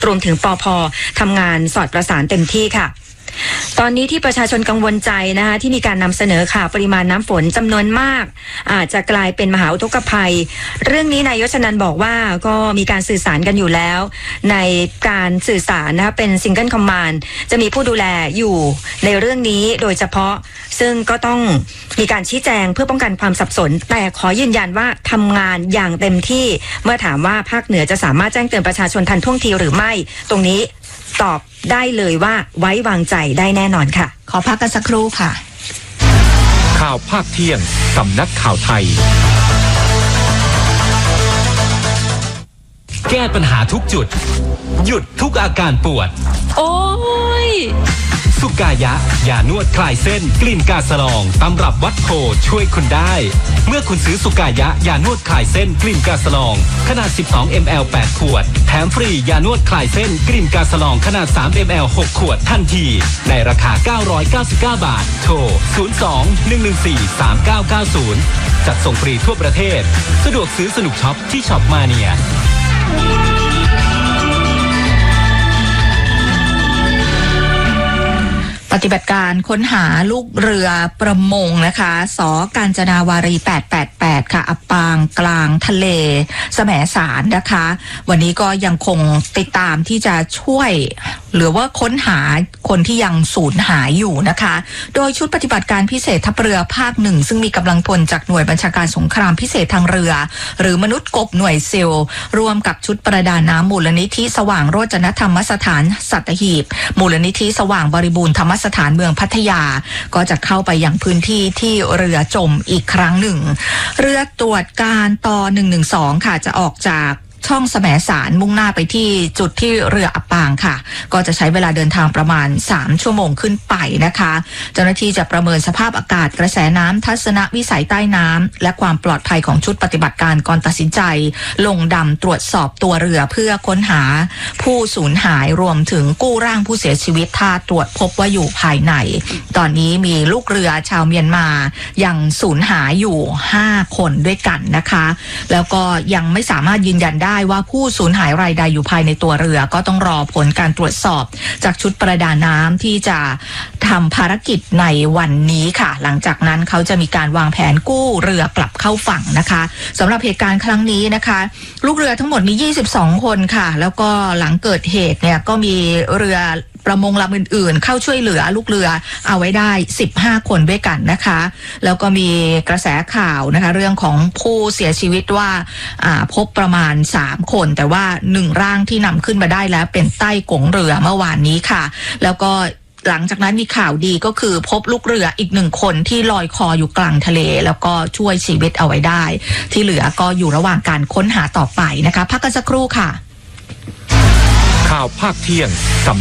รวมถึงปภ.ทำงานสอดประสานเต็มที่ค่ะตอนนี้ที่ประชาชนกังวลใจนะคะที่มีการนำเสนอข่าวปริมาณน้ำฝนจำนวนมากอาจจะกลายเป็นมหาอุทกภัยเรื่องนี้นายยศนันท์บอกว่าก็มีการสื่อสารกันอยู่แล้วในการสื่อสารนะคะเป็นซิงเกิลคอมมานด์จะมีผู้ดูแลอยู่ในเรื่องนี้โดยเฉพาะซึ่งก็ต้องมีการชี้แจงเพื่อป้องกันความสับสนแต่ขอยืนยันว่าทำงานอย่างเต็มที่เมื่อถามว่าภาคเหนือจะสามารถแจ้งเตือนประชาชนทันท่วงทีหรือไม่ตรงนี้ตอบได้เลยว่าไว้วางใจได้แน่นอนค่ะขอพักกันสักครู่ค่ะข่าวภาคเที่ยงสำนักข่าวไทยแก้ปัญหาทุกจุดหยุดทุกอาการปวดโอ้ยสุกายะยานวดคลายเส้นกลิ่นกาสลองตำรับวัดโพช่วยคุณได้เมื่อคุณซื้อสุกายะยานวดคลายเส้นกลิ่นกาสลองขนาด12 ml 8 ขวดแถมฟรียานวดคลายเส้นกลิ่นกาสลองขนาด3 ml 6 ขวดทันทีในราคา999 บาทโทร02-114-3990จัดส่งฟรีทั่วประเทศสะดวกซื้อสนุกช็อปที่ช็อปมาเนียปฏิบัติการค้นหาลูกเรือประมงนะคะสกาญจนาวารี888ค่ะอับปางกลางทะเลแสมสารนะคะวันนี้ก็ยังคงติดตามที่จะช่วยหรือว่าค้นหาคนที่ยังสูญหายอยู่นะคะโดยชุดปฏิบัติการพิเศษทัพเรือภาคหนึ่งซึ่งมีกำลังพลจากหน่วยบัญชาการสงครามพิเศษทางเรือหรือมนุษย์กบหน่วยซิลร่วมกับชุดประดาน้ำมูลนิธิสว่างโรจนธรรมสถานสัตหีบมูลนิธิสว่างบริบูรณ์ธรรมสถานเมืองพัทยาก็จะเข้าไปยังพื้นที่ที่เรือจมอีกครั้งหนึ่งเรือตรวจการต่อ112ค่ะจะออกจากช่องแสมสารมุ่งหน้าไปที่จุดที่เรืออับปางค่ะก็จะใช้เวลาเดินทางประมาณ3 ชั่วโมงขึ้นไปนะคะเจ้าหน้าที่จะประเมินสภาพอากาศกระแสน้ำทัศนวิสัยใต้น้ำและความปลอดภัยของชุดปฏิบัติการก่อนตัดสินใจลงดำตรวจสอบตัวเรือเพื่อค้นหาผู้สูญหายรวมถึงกู้ร่างผู้เสียชีวิตถ้าตรวจพบว่าอยู่ภายในตอนนี้มีลูกเรือชาวเมียนมายังสูญหายอยู่5 คนด้วยกันนะคะแล้วก็ยังไม่สามารถยืนยันได้ว่าผู้สูญหายรายใดอยู่ภายในตัวเรือก็ต้องรอผลการตรวจสอบจากชุดประดาน้ำที่จะทำภารกิจในวันนี้ค่ะหลังจากนั้นเขาจะมีการวางแผนกู้เรือกลับเข้าฝั่งนะคะสำหรับเหตุการณ์ครั้งนี้นะคะลูกเรือทั้งหมดมี22 คนค่ะแล้วก็หลังเกิดเหตุเนี่ยก็มีเรือประมงลำอื่นๆเข้าช่วยเหลือลูกเรือเอาไว้ได้15 คนด้วยกันนะคะแล้วก็มีกระแสข่าวนะคะเรื่องของผู้เสียชีวิตว่าพบประมาณ3 คนแต่ว่า1 ร่างที่นำขึ้นมาได้แล้วเป็นใต้กงเรือเมื่อวานนี้ค่ะแล้วก็หลังจากนั้นมีข่าวดีก็คือพบลูกเรืออีก1 คนที่ลอยคออยู่กลางทะเลแล้วก็ช่วยชีวิตเอาไว้ได้ที่เหลือก็อยู่ระหว่างการค้นหาต่อไปนะคะพักกันสักครู่ค่ะข่าวภาคเที่ยง